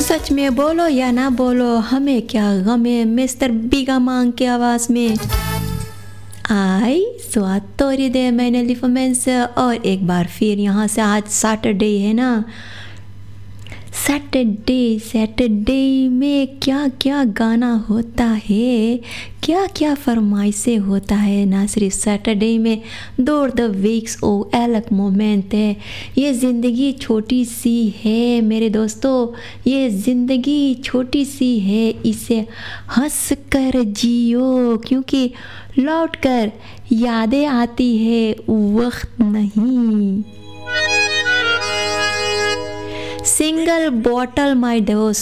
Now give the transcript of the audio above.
सच में बोलो या ना बोलो, हमें क्या गम है, मिस्टर बिगा मांग की आवाज़ में आई स्वाद तोड़ी दे मैंने लिफमेंस। और एक बार फिर यहाँ से आज सैटरडे है ना, सैटरडे में क्या क्या गाना होता है, क्या क्या फरमाइशें होता है। ना सिर्फ सैटरडे में दूर द वीक्स ओ अलग मोमेंट है। ये ज़िंदगी छोटी सी है मेरे दोस्तों, ये ज़िंदगी छोटी सी है, इसे हंस कर जियो क्योंकि लौट कर यादें आती है वक्त नहीं। सिंगल बॉटल माय दोस्त।